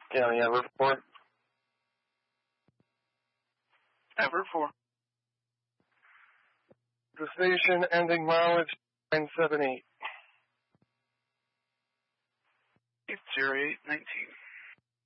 County Everett 4. Everett 4. The station ending mileage 978. 80819.